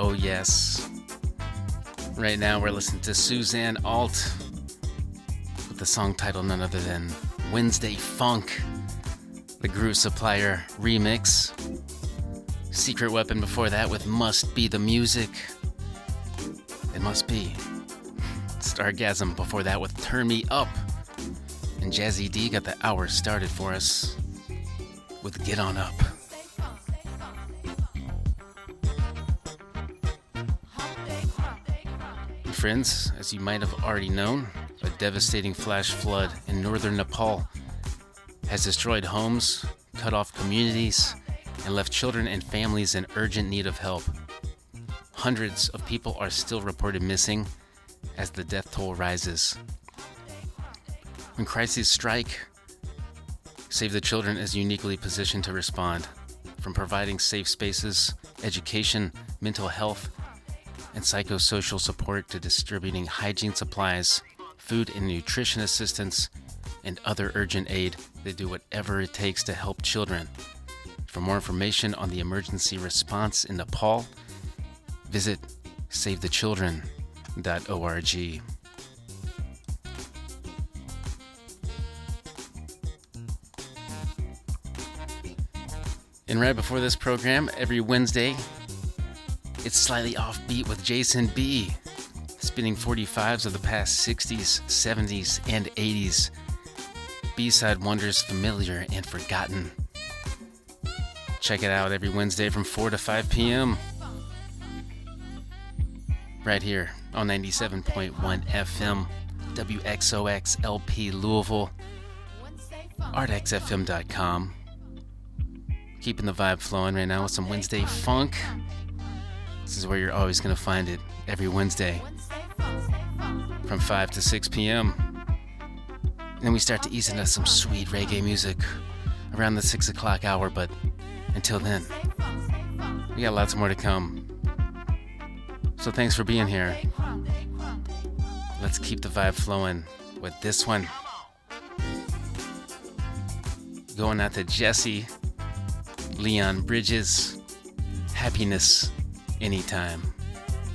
Oh yes. Right now we're listening to Suzanne Alt with the song title none other than Wednesday Funk, the Groove Supplier remix. Secret Weapon before that with Must Be the Music. It must be. Stargasm before that with Turn Me Up. And Jazzy D got the hour started for us with Get On Up. And friends, as you might have already known, a devastating flash flood in northern Nepal has destroyed homes, cut off communities, and left children and families in urgent need of help. Hundreds of people are still reported missing as the death toll rises. When crises strike, Save the Children is uniquely positioned to respond, from providing safe spaces, education, mental health, and psychosocial support to distributing hygiene supplies, food and nutrition assistance, and other urgent aid. They do whatever it takes to help children. For more information on the emergency response in Nepal, visit savethechildren.org. And right before this program, every Wednesday, it's Slightly Offbeat with Jason B, spinning 45s of the past 60s, 70s, and 80s. B-side wonders familiar and forgotten. Check it out every Wednesday from 4 to 5 p.m. right here on 97.1 FM, WXOX LP Louisville, artxfm.com. Keeping the vibe flowing right now with some Wednesday funk. This is where you're always going to find it every Wednesday from 5 to 6 p.m. And then we start to ease into some sweet reggae music around the 6 o'clock hour, but until then, we got lots more to come. So thanks for being here. Let's keep the vibe flowing with this one. Going out to Jesse, Leon Bridges, Happiness Anytime.